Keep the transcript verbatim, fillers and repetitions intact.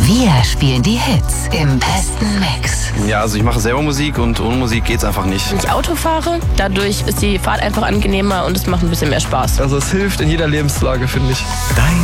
Wir spielen die Hits im besten Mix. Ja, also ich mache selber Musik und ohne Musik geht's einfach nicht. Wenn ich Auto fahre, dadurch ist die Fahrt einfach angenehmer und es macht ein bisschen mehr Spaß. Also es hilft in jeder Lebenslage, finde ich. Dein